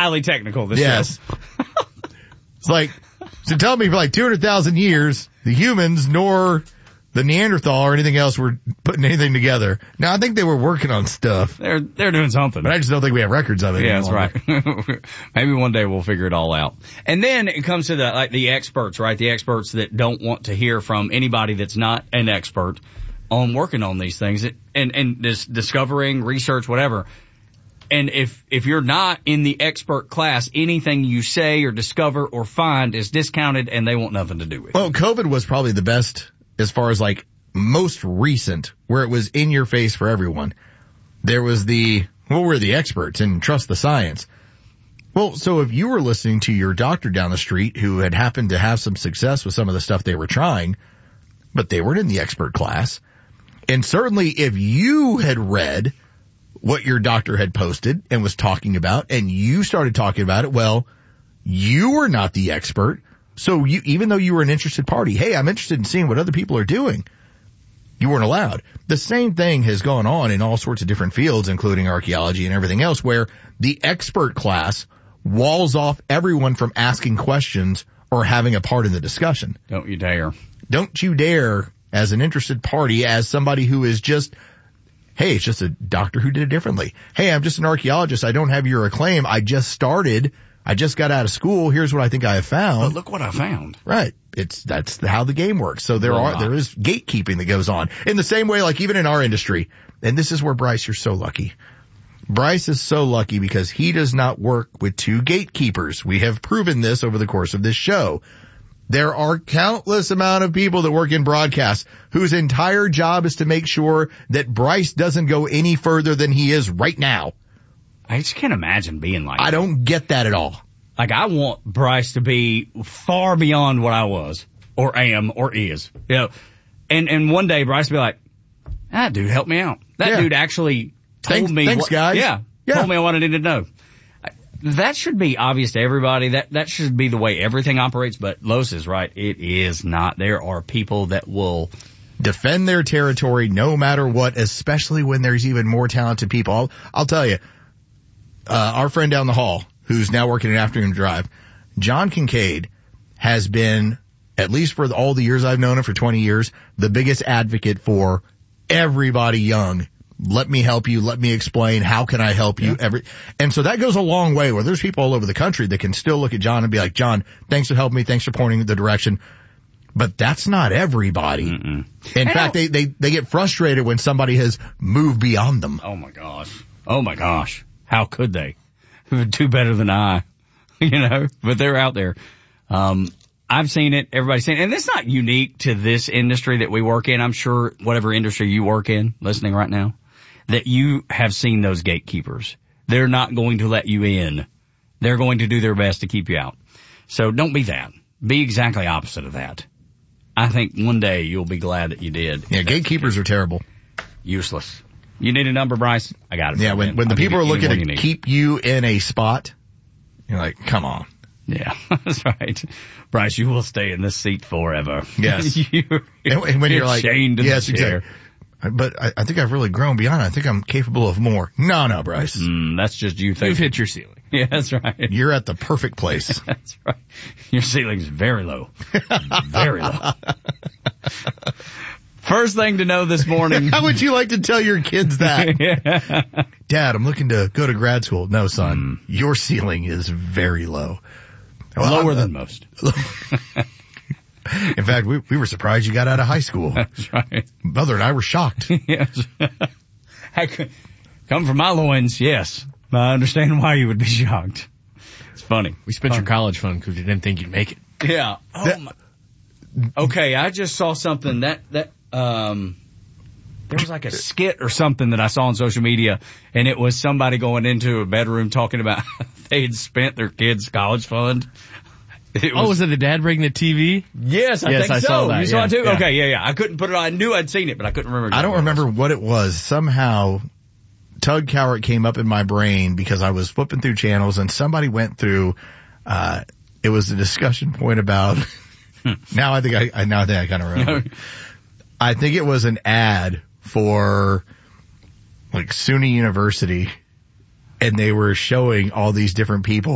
highly technical, this Yes. show. It's like, so tell me for like 200,000 years, the humans nor the Neanderthal or anything else were putting anything together. Now, I think they were working on stuff. They're doing something. But I just don't think we have records of it. Yeah, that's right. Maybe one day we'll figure it all out. And then it comes to the experts, right? The experts that don't want to hear from anybody that's not an expert on working on these things and this discovering, research, whatever. And if you're not in the expert class, anything you say or discover or find is discounted and they want nothing to do with it. Well, COVID was probably the best as far as like most recent where it was in your face for everyone. There was we're the experts and trust the science. Well, so if you were listening to your doctor down the street who had happened to have some success with some of the stuff they were trying, but they weren't in the expert class. And certainly if you had read what your doctor had posted and was talking about and you started talking about it, well, you were not the expert. So even though you were an interested party, hey, I'm interested in seeing what other people are doing, you weren't allowed. The same thing has gone on in all sorts of different fields, including archaeology and everything else, where the expert class walls off everyone from asking questions or having a part in the discussion. Don't you dare. Don't you dare, as an interested party, as somebody who is just, hey, it's just a doctor who did it differently. Hey, I'm just an archaeologist. I don't have your acclaim. I just got out of school. Here's what I think I have found. But look what I found. Right. That's how the game works. So there is gatekeeping that goes on in the same way, like even in our industry. And this is where Bryce, you're so lucky. Bryce is so lucky because he does not work with two gatekeepers. We have proven this over the course of this show. There are countless amount of people that work in broadcast whose entire job is to make sure that Bryce doesn't go any further than he is right now. I just can't imagine being like that. I don't get that at all. Like, I want Bryce to be far beyond what I was, or am, or is. You know, and one day Bryce will be like, that dude helped me out. That dude actually told me. Thanks, guys. Yeah. Told me what I needed to know. That should be obvious to everybody. That should be the way everything operates, but Los is right. It is not. There are people that will defend their territory no matter what, especially when there's even more talented people. I'll tell you, our friend down the hall, who's now working an afternoon drive, John Kincaid, has been, at least for all the years I've known him, for 20 years, the biggest advocate for everybody young. Let me help you. Let me explain. How can I help you? And so that goes a long way where there's people all over the country that can still look at John and be like, John, thanks for helping me. Thanks for pointing the direction. But that's not everybody. Mm-mm. In fact, they get frustrated when somebody has moved beyond them. Oh my gosh. How could they? Do better than I, but they're out there. I've seen it. Everybody's seen it. And it's not unique to this industry that we work in. I'm sure whatever industry you work in, listening right now, that you have seen those gatekeepers. They're not going to let you in. They're going to do their best to keep you out. So don't be that. Be exactly opposite of that. I think one day you'll be glad that you did. Yeah, gatekeepers are terrible. Useless. You need a number, Bryce? I got it. Yeah, when the people are looking to keep you in a spot, you're like, come on. Yeah, that's right. Bryce, you will stay in this seat forever. Yes. And when you're like, chained in yes, the chair. Exactly. But I think I've really grown beyond it. I think I'm capable of more. No, Bryce. That's just you thinking. You've hit your ceiling. Yeah, that's right. You're at the perfect place. That's right. Your ceiling's very low. Very low. First thing to know this morning. How would you like to tell your kids that? Yeah. Dad, I'm looking to go to grad school. No, son, your ceiling is very low. Well, lower than most. In fact, we were surprised you got out of high school. That's right. Mother and I were shocked. Yes. Come from my loins, yes. I understand why you would be shocked. It's funny. We spent your college fund because you didn't think you'd make it. Yeah. Okay, I just saw something that there was like a skit or something that I saw on social media, and it was somebody going into a bedroom talking about they had spent their kids' college fund. Was it the dad breaking the TV? Yes, I think so. Saw that. You saw it too? Yeah. Okay, yeah. I couldn't put it on. I knew I'd seen it, but I couldn't remember. I don't remember what it was. Somehow, Tug Cowart came up in my brain because I was flipping through channels and somebody went through, it was a discussion point about, now I think I kind of remember. I think it was an ad for like SUNY University, and they were showing all these different people